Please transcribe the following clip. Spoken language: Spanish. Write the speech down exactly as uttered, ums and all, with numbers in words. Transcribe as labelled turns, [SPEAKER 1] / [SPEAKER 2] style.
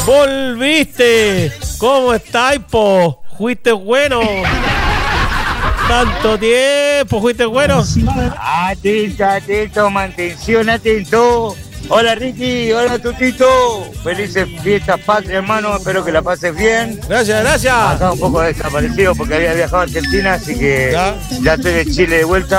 [SPEAKER 1] Volviste. ¿Cómo estáis, po? ¿Fuiste bueno? Tanto tiempo, ¿fuiste bueno?
[SPEAKER 2] Atento, atento, mantención, atento. Hola Ricky, hola Tutito. Felices fiestas patrias, hermano. Espero que la pases bien.
[SPEAKER 1] Gracias, gracias.
[SPEAKER 2] Acá un poco desaparecido porque había viajado a Argentina, así que
[SPEAKER 1] ya,
[SPEAKER 2] ya estoy de Chile de vuelta.